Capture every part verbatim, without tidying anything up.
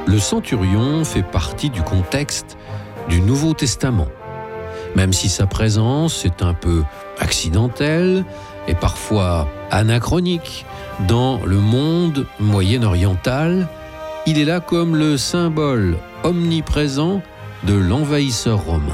Le centurion fait partie du contexte du Nouveau Testament. Même si sa présence est un peu accidentelle et parfois anachronique dans le monde moyen-oriental, il est là comme le symbole omniprésent de l'envahisseur romain.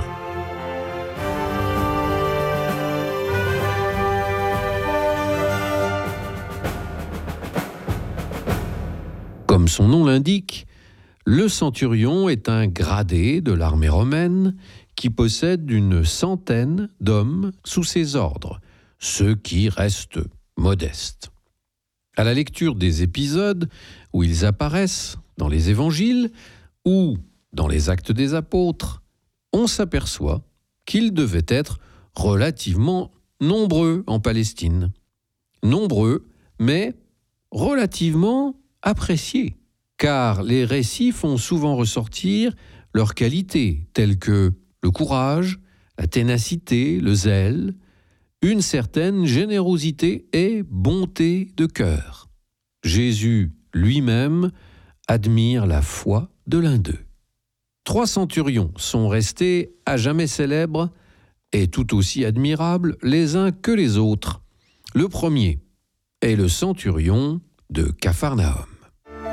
Comme son nom l'indique, le centurion est un gradé de l'armée romaine qui possède une centaine d'hommes sous ses ordres, ce qui reste modeste. À la lecture des épisodes où ils apparaissent dans les évangiles ou dans les actes des apôtres, on s'aperçoit qu'ils devaient être relativement nombreux en Palestine. Nombreux, mais relativement appréciés, car les récits font souvent ressortir leurs qualités, telles que le courage, la ténacité, le zèle, une certaine générosité et bonté de cœur. Jésus lui-même admire la foi de l'un d'eux. Trois centurions sont restés à jamais célèbres et tout aussi admirables les uns que les autres. Le premier est le centurion de Capharnaüm.